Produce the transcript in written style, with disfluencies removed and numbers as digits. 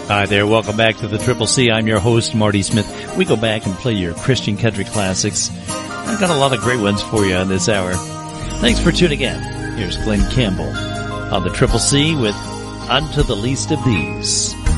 Hi there. Welcome back to the Triple C. I'm your host, Marty Smith. We go back and play your Christian country classics. I've got a lot of great ones for you on this hour. Thanks for tuning in. Here's Glenn Campbell on the Triple C with Unto the Least of These.